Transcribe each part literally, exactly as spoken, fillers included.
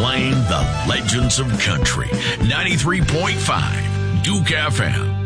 playing the legends of country. ninety-three point five Duke F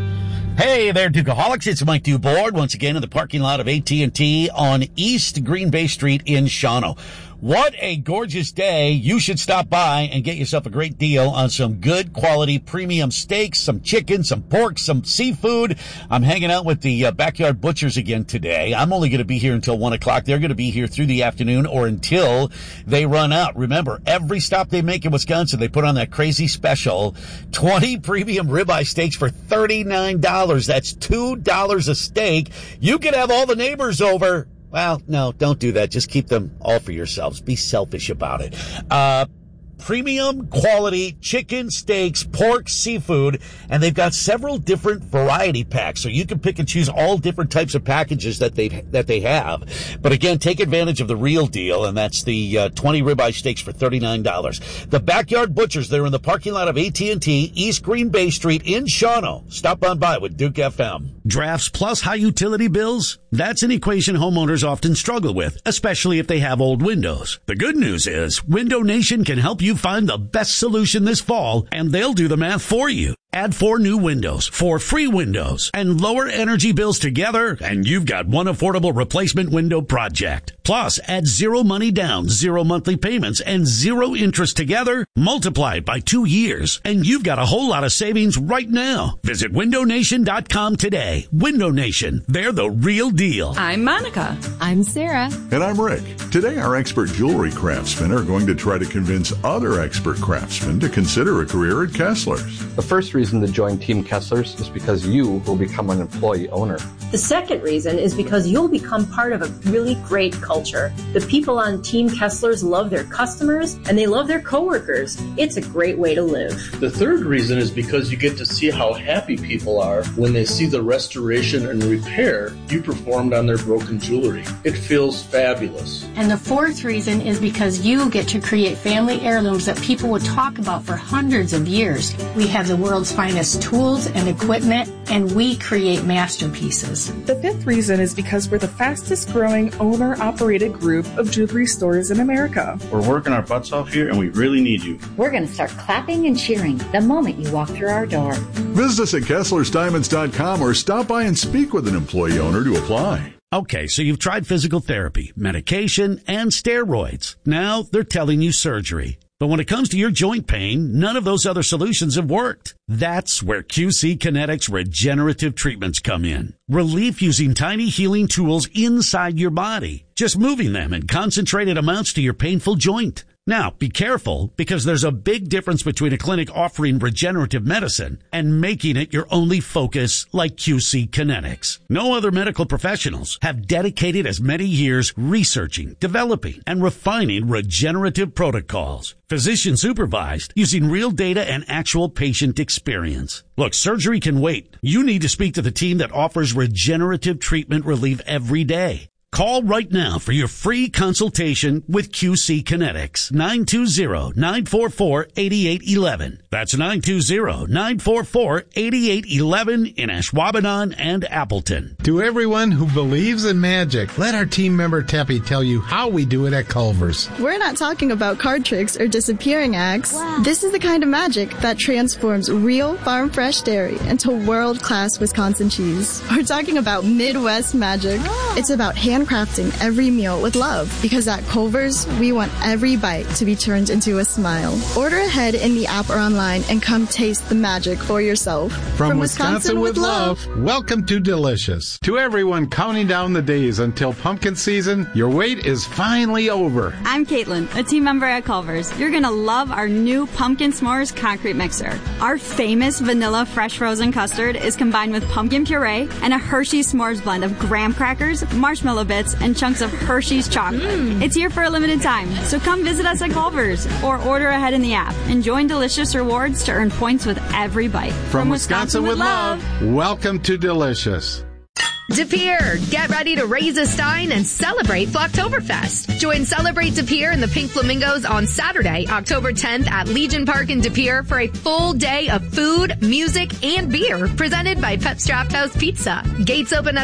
M. Hey there, Dukeaholics. It's Mike Duboard once again in the parking lot of A T and T on East Green Bay Street in Shawano. What a gorgeous day. You should stop by and get yourself a great deal on some good quality premium steaks, some chicken, some pork, some seafood. I'm hanging out with the uh, Backyard Butchers again today. I'm only going to be here until one o'clock. They're going to be here through the afternoon or until they run out. Remember, every stop they make in Wisconsin, they put on that crazy special, twenty premium ribeye steaks for thirty-nine dollars. That's two dollars a steak. You can have all the neighbors over. Well, no, don't do that. Just keep them all for yourselves. Be selfish about it. Uh, premium quality chicken, steaks, pork, seafood, and they've got several different variety packs, so you can pick and choose all different types of packages that they that they have. But again, take advantage of the real deal, and that's the uh, twenty ribeye steaks for thirty-nine dollars. The Backyard Butchers, they're in the parking lot of A T and T, East Green Bay Street in Shawano. Stop on by with Duke F M. Drafts plus high utility bills? That's an equation homeowners often struggle with, especially if they have old windows. The good news is Window Nation can help you find the best solution this fall, and they'll do the math for you. Add four new windows, four free windows, and lower energy bills together, and you've got one affordable replacement window project. Plus, add zero money down, zero monthly payments, and zero interest together. Multiply it by two years, and you've got a whole lot of savings right now. Visit window nation dot com today. Window Nation, they're the real deal. I'm Monica. I'm Sarah. And I'm Rick. Today, our expert jewelry craftsmen are going to try to convince other expert craftsmen to consider a career at Kessler's. The first reason to join Team Kessler's is because you will become an employee owner. The second reason is because you'll become part of a really great culture. The people on Team Kessler's love their customers and they love their coworkers. It's a great way to live. The third reason is because you get to see how happy people are when they see the restoration and repair you performed on their broken jewelry. It feels fabulous. And the fourth reason is because you get to create family heirlooms that people will talk about for hundreds of years. We have the world's finest tools and equipment, and we create masterpieces. The fifth reason is because we're the fastest growing owner-operated group of jewelry stores in America. We're working our butts off here, and we really need you. We're going to start clapping and cheering the moment you walk through our door. Visit us at Kessler's Diamonds dot com or stop by and speak with an employee owner to apply. Okay, so you've tried physical therapy, medication, and steroids. Now they're telling you surgery. But when it comes to your joint pain, none of those other solutions have worked. That's where Q C Kinetics regenerative treatments come in. Relief using tiny healing tools inside your body, just moving them in concentrated amounts to your painful joint. Now, be careful, because there's a big difference between a clinic offering regenerative medicine and making it your only focus like Q C Kinetics. No other medical professionals have dedicated as many years researching, developing, and refining regenerative protocols. Physician supervised, using real data and actual patient experience. Look, surgery can wait. You need to speak to the team that offers regenerative treatment relief every day. Call right now for your free consultation with Q C Kinetics. nine two zero, nine four four, eight eight one one. That's nine two zero, nine four four, eight eight one one in Ashwaubenon and Appleton. To everyone who believes in magic, let our team member Teppy tell you how we do it at Culver's. We're not talking about card tricks or disappearing acts. Wow. This is the kind of magic that transforms real farm fresh dairy into world-class Wisconsin cheese. We're talking about Midwest magic. Oh. It's about hand crafting every meal with love, because at Culver's, we want every bite to be turned into a smile. Order ahead in the app or online and come taste the magic for yourself. From, From Wisconsin, Wisconsin with love, love, welcome to Delicious. To everyone counting down the days until pumpkin season, your wait is finally over. I'm Caitlin, a team member at Culver's. You're going to love our new Pumpkin S'mores concrete mixer. Our famous vanilla fresh frozen custard is combined with pumpkin puree and a Hershey's S'mores blend of graham crackers, marshmallow bits, and chunks of Hershey's chocolate. Mm. It's here for a limited time, so come visit us at Culver's or order ahead in the app and join Delicious Rewards to earn points with every bite. From, From Wisconsin, Wisconsin with love, love, welcome to Delicious. De Pere, get ready to raise a stein and celebrate Flocktoberfest. Join Celebrate De Pere and the Pink Flamingos on Saturday, October tenth at Legion Park in De Pere for a full day of food, music, and beer presented by Pep Draft House Pizza. Gates open at